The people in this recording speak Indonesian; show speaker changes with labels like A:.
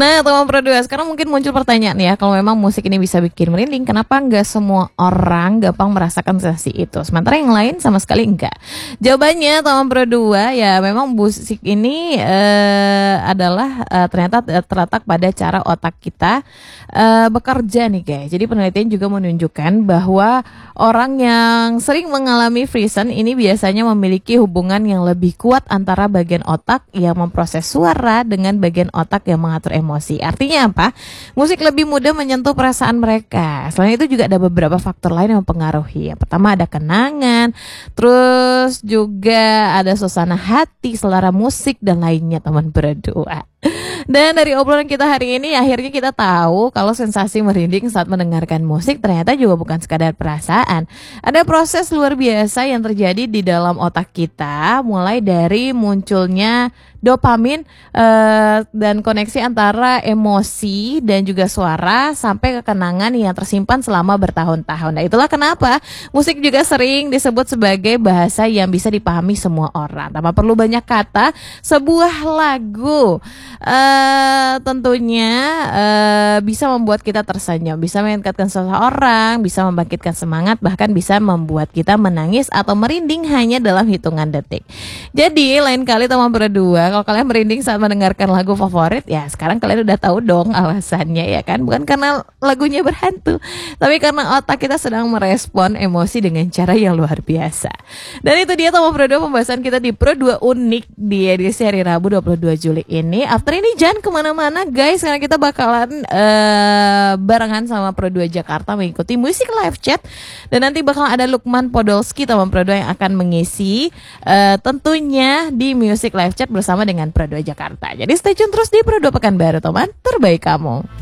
A: Nah, teman Pro 2, sekarang mungkin muncul pertanyaan ya, kalau memang musik ini bisa bikin merinding, kenapa nggak semua orang gampang merasakan sensasi itu, sementara yang lain sama sekali enggak? Jawabannya, teman Pro 2, ya memang musik ini adalah ternyata terletak pada cara otak kita bekerja nih guys. Jadi penelitian juga menunjukkan bahwa orang yang sering mengalami frisson ini biasanya memiliki hubungan yang lebih kuat antara bagian otak yang memproses suara dengan bagian otak yang mengatur emosi. Artinya apa? Musik lebih mudah menyentuh perasaan mereka. Selain itu juga ada beberapa faktor lain yang mempengaruhi. Yang pertama ada kenangan, terus juga ada suasana hati, selera musik, dan lainnya teman berdua. Dan dari obrolan kita hari ini akhirnya kita tahu kalau sensasi merinding saat mendengarkan musik ternyata juga bukan sekadar perasaan. Ada proses luar biasa yang terjadi di dalam otak kita, mulai dari munculnya dopamin dan koneksi antara emosi dan juga suara sampai ke kenangan yang tersimpan selama bertahun-tahun. Nah, itulah kenapa musik juga sering disebut sebagai bahasa yang bisa dipahami semua orang. Tanpa perlu banyak kata, sebuah lagu tentunya bisa membuat kita tersenyum, bisa mengangkatkan seseorang, bisa membangkitkan semangat, bahkan bisa membuat kita menangis atau merinding hanya dalam hitungan detik. Jadi lain kali teman berdua, kalau kalian merinding saat mendengarkan lagu favorit, ya sekarang kalian udah tahu dong alasannya ya kan, bukan karena lagunya berhantu, tapi karena otak kita sedang merespon emosi dengan cara yang luar biasa. Dan itu dia teman berdua pembahasan kita di Pro 2 Unik di edisi hari Rabu 22 Juli ini. After ini jangan kemana-mana guys, karena kita bakalan barengan sama Pro 2 Jakarta mengikuti musik live chat, dan nanti bakal ada Lukman Podolski teman Pro 2 yang akan mengisi tentunya di music live chat bersama dengan Pro 2 Jakarta. Jadi stay tune terus di Pro 2 Pekanbaru teman terbaik kamu.